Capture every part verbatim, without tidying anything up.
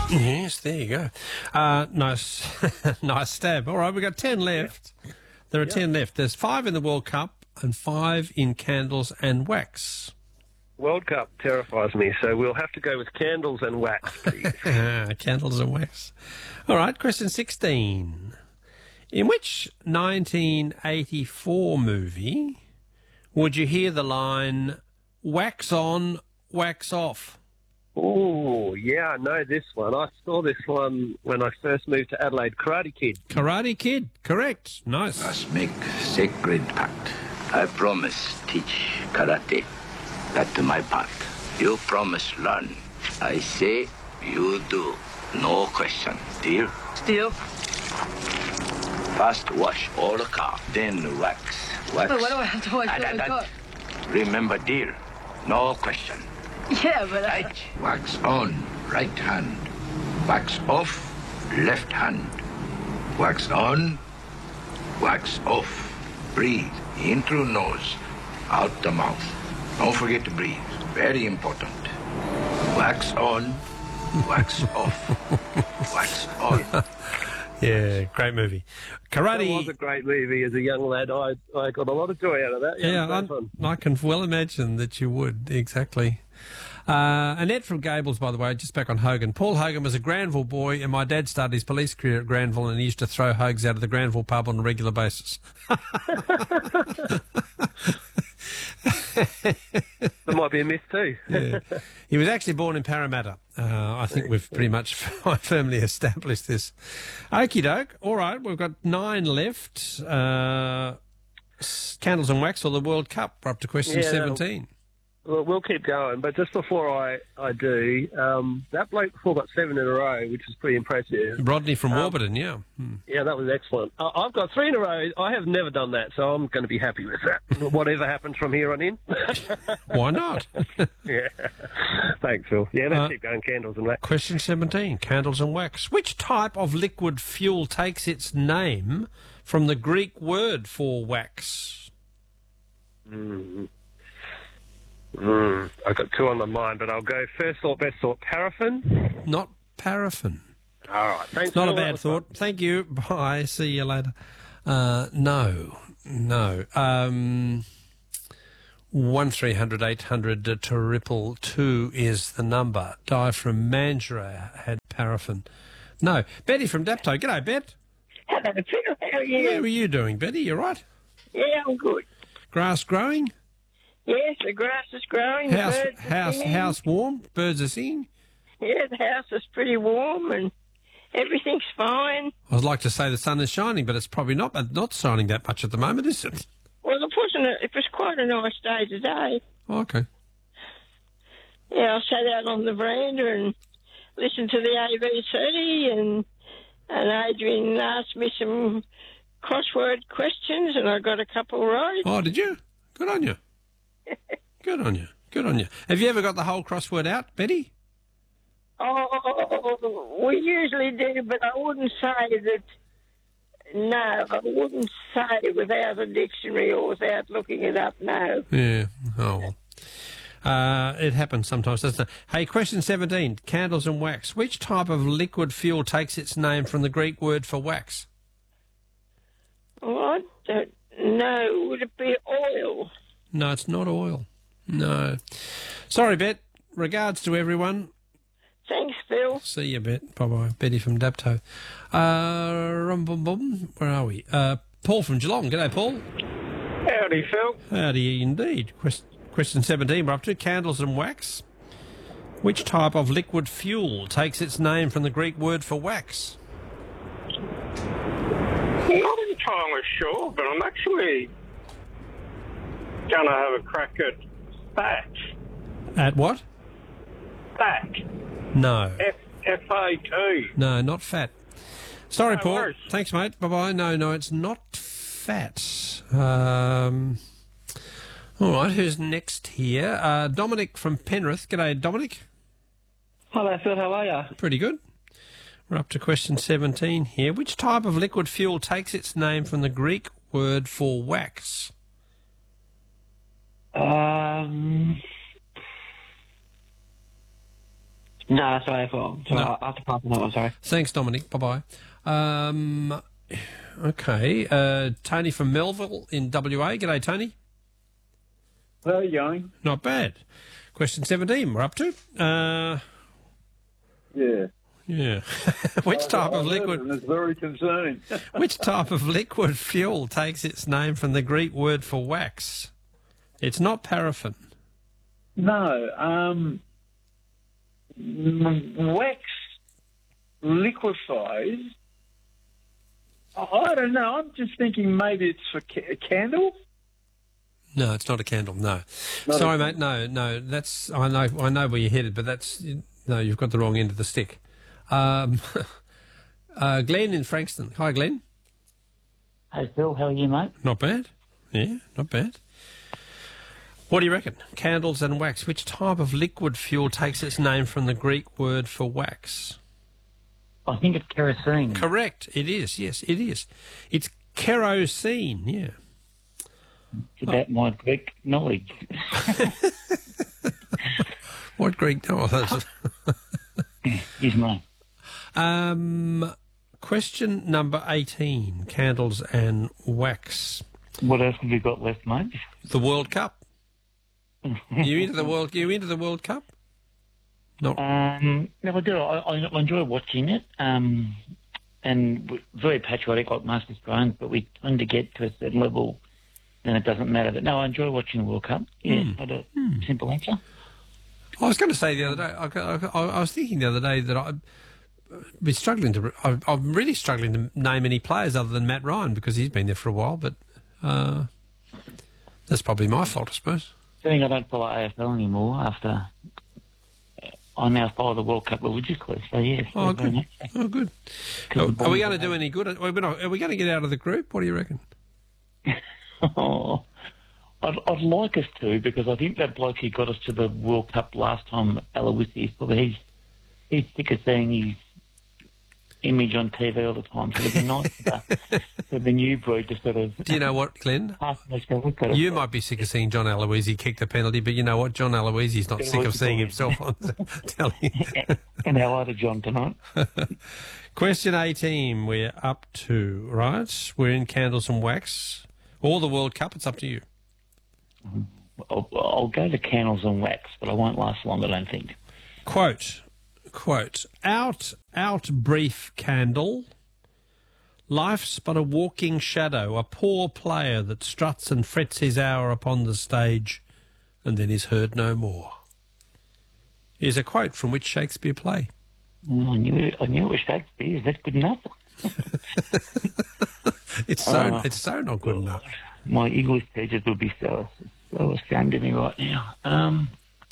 Yes, there you go. Uh, nice, nice stab. All right, we've got ten left. There are Yep. ten left. There's five in the World Cup and five in candles and wax. World Cup terrifies me, so we'll have to go with candles and wax, please. Candles and wax. All right, question sixteen. In which nineteen eighty-four movie would you hear the line, wax on, wax off? Oh, yeah, I know this one. I saw this one when I first moved to Adelaide. Karate Kid. Karate Kid, correct. Nice. Must make sacred pact. I promise teach karate. That's my part. You promise learn. I say you do. No question. Deal? Deal. First wash all the car, then wax. Wax. But what do I have to wash Ah, all that- the that- car? Remember deal. No question. Yeah, but I... Right. Wax on, right hand. Wax off, left hand. Wax on, wax off. Breathe in through nose, out the mouth. Don't forget to breathe. Very important. Wax on, wax off. Wax on. Yeah, great movie. That Karate. was a great movie as a young lad. I, I got a lot of joy out of that. Yeah, it was great fun. I, I can well imagine that you would, exactly. Uh, Annette from Gables, by the way, just back on Hogan. Paul Hogan was a Granville boy, and my dad started his police career at Granville, and he used to throw hugs out of the Granville pub on a regular basis. That might be a myth too. Yeah. He was actually born in Parramatta. Uh, I think we've pretty much firmly established this. Okie doke. All right, we've got nine left. Uh, s- candles and wax or the World Cup. We're up to question Yeah, that'll- seventeen. Well, we'll keep going, but just before I, I do, um, that bloke before got seven in a row, which was pretty impressive. Rodney from Um, Warburton, yeah. Hmm. Yeah, that was excellent. I, I've got three in a row. I have never done that, so I'm going to be happy with that. Whatever happens from here on in. Why not? Yeah. Thanks, Phil. Yeah, let's Uh, keep going. Candles and wax. Question seventeen, candles and wax. Which type of liquid fuel takes its name from the Greek word for wax? Mm. Mm. I've got two on my mind, but I'll go first thought, best thought, paraffin. Not paraffin. All right. Thanks, Not Phil. a That bad was fun. thought. Thank you. Bye. See you later. Uh, no. No. Um, one three hundred eight hundred triple two is the number. Di from Mandurah had paraffin. No. Betty from Dapto. G'day, Bet. Hello, Phil. How are you? How are you doing, Betty? You right? Yeah, I'm good. Grass growing? Yes, the grass is growing. House, the birds are house, singing. house warm? Birds are singing? Yeah, the house is pretty warm and everything's fine. I'd like to say the sun is shining, but it's probably not not shining that much at the moment, is it? Well, it wasn't. A, it was quite a nice day today. Oh, okay. Yeah, I sat out on the veranda and listened to the A B C, and and Adrian asked me some crossword questions, and I got a couple right. Oh, did you? Good on you. Good on you. Good on you. Have you ever got the whole crossword out, Betty? Oh, we usually do, but I wouldn't say that. No, I wouldn't say without a dictionary or without looking it up. No. Yeah. Oh, well. Uh, it happens sometimes, doesn't it? Hey, question seventeen, candles and wax. Which type of liquid fuel takes its name from the Greek word for wax? Well, I don't know. Would it be oil? No, it's not oil. No. Sorry, Bet. Regards to everyone. Thanks, Phil. See you, Bet. Bye-bye. Betty from Dapto. Uh, rum, bum, bum. Where are we? Uh, Paul from Geelong. G'day, Paul. Howdy, Phil. Howdy, indeed. Quest- question seventeen, we're up to candles and wax. Which type of liquid fuel takes its name from the Greek word for wax? Not entirely sure, but I'm actually going to have a crack at fat. At what? Fat. No. F F A T. No, not fat. Sorry, No Paul. worries. Thanks, mate. Bye-bye. No, no, it's not fat. Um, all right, who's next here? Uh, Dominic from Penrith. G'day, Dominic. Hello, Phil. How are you? Pretty good. We're up to question seventeen here. Which type of liquid fuel takes its name from the Greek word for wax? Um, No, that's all right. So No. I'll have to pass on that one, sorry. Thanks, Dominic. Bye-bye. Um, okay. Uh, Tony from Melville in W A. G'day, Tony. How are you going? Not bad. Question seventeen we're up to. Uh, Yeah. yeah. Which type of liquid... It's very concerning. Which type of liquid fuel takes its name from the Greek word for wax? It's not paraffin. No, um, m- wax liquefies. I I don't know. I'm just thinking maybe it's for ca- candles. No, it's not a candle. No, Not sorry, a- mate. No, no. That's I know. I know where you're headed, but that's no. You've got the wrong end of the stick. Um, uh, Glenn in Frankston. Hi, Glenn. Hey, Phil, how are you, mate? Not bad. Yeah, not bad. What do you reckon? Candles and wax. Which type of liquid fuel takes its name from the Greek word for wax? I think it's kerosene. Correct. It is. Yes, it is. It's kerosene. Yeah. It's about my Greek knowledge. What Greek? Oh, that's... He's mine. Um, question number eighteen: candles and wax. What else have we got left, mate? The World Cup. You into the world? You into the World Cup? No. Um, no, I do. I, I enjoy watching it. Um, and we're very patriotic, like most Australians, but we tend to get to a certain level, then it doesn't matter. But no, I enjoy watching the World Cup. Yeah, Mm. I do. Mm. Simple answer. I was going to say the other day. I, I, I was thinking the other day that I've been struggling to. I, I'm really struggling to name any players other than Matt Ryan because he's been there for a while. But uh, that's probably my fault, I suppose. I think I don't follow A F L anymore after I now follow the World Cup religiously. So, yes. Oh, very good. much so. Oh, good. Are, are we going to do any good? Are we, not, are we going to get out of the group? What do you reckon? Oh, I'd, I'd like us to, because I think that bloke who got us to the World Cup last time, Aloisi, he's, he's sick of seeing his image on T V all the time. So it'd be nice for the, for the new breed to sort of... Do you know what, Glenn? half of us go, look at it. You might be sick of seeing John Aloisi kick the penalty, but you know what? John Aloisi's not sick of seeing himself on the telly. And how are John tonight? Question eighteen, we're up to, right? We're in candles and wax. Or the World Cup, it's up to you. I'll, I'll go to candles and wax, but I won't last long, I don't think. Quote, quote, out, out brief candle, life's but a walking shadow, a poor player that struts and frets his hour upon the stage and then is heard no more. Here's a quote from which Shakespeare play. Oh, I knew it, I knew it was Shakespeare. Is that good enough? It's so, Uh, it's so not good enough. My English teachers would be so, so ashamed of me right now. Um,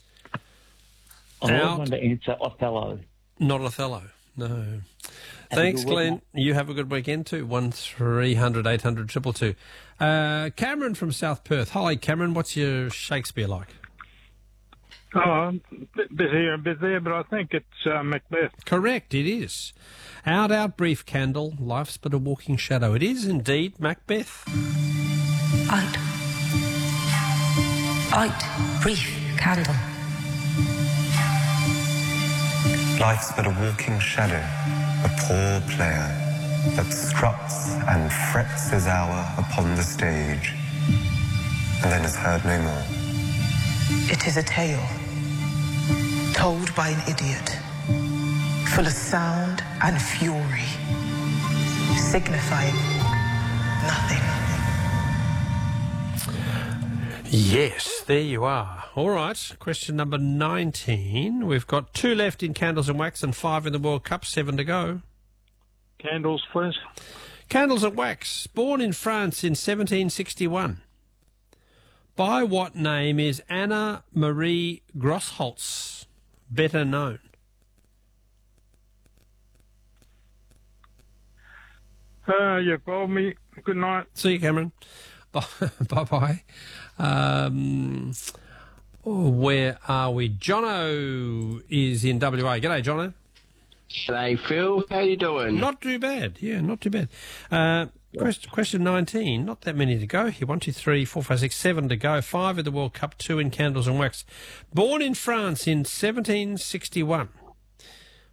I Out. always want to answer Othello. Not Othello, no. Have a Thanks, good week, Glenn. mate. You have a good weekend too. One three hundred eight hundred triple two. Uh, Cameron from South Perth. Hi, Cameron. What's your Shakespeare like? Oh, I'm a bit busier and busier, but I think it's uh, Macbeth. Correct, it is. Out, out, brief candle. Life's but a walking shadow. It is indeed Macbeth. Out. Out, brief candle. Life's but a walking shadow, a poor player that struts and frets his hour upon the stage, and then is heard no more. It is a tale told by an idiot, full of sound and fury, signifying nothing. Yes, there you are. All right, question number nineteen. We've got two left in candles and wax and five in the World Cup, seven to go. Candles, please. Candles and wax, born in France in seventeen sixty-one. By what name is Anna Marie Grossholtz better known? Uh, you called me. Good night. See you, Cameron. Bye-bye. Um, where are we? Jono is in W A. G'day, Jono. G'day, Phil. How you doing? Not too bad. Yeah, not too bad. Uh, question, question nineteen. Not that many to go here. One, two, three, four, five, six, seven to go. Five in the World Cup, two in candles and wax. Born in France in seventeen sixty-one.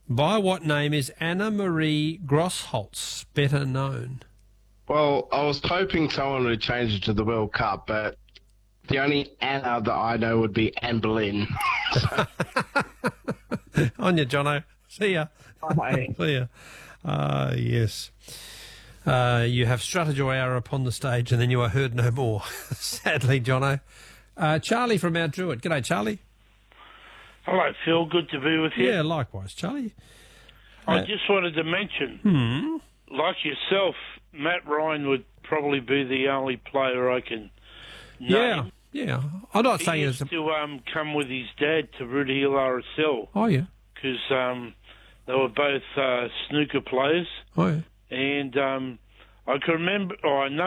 By what name is Anna Marie Grossholtz better known? Well, I was hoping someone would change it to the World Cup, but the only Anna that I know would be Anne Boleyn. On you, Jono. See ya. Bye. See ya. Uh, yes. Uh, you have strutted your hour upon the stage and then you are heard no more. Sadly, Jono. Uh, Charlie from Mount Druitt. G'day, Charlie. Hello, Phil. Good to be with you. Yeah, likewise, Charlie. I Uh, just wanted to mention, hmm. like yourself, Matt Ryan would probably be the only player I can name. Yeah, yeah. I'm not He saying used it's... A... to um, come with his dad to Rudy Hill R S L Oh, yeah. because um, they were both uh, snooker players. Oh, yeah. And um, I can remember, or I know